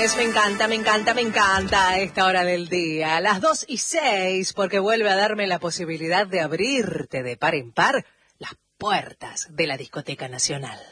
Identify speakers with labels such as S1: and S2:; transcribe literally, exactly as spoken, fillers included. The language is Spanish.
S1: viernes, me encanta, me encanta, me encanta a esta hora del día, a las dos y seis, porque vuelve a darme la posibilidad de abrirte de par en par las puertas de la Discoteca Nacional.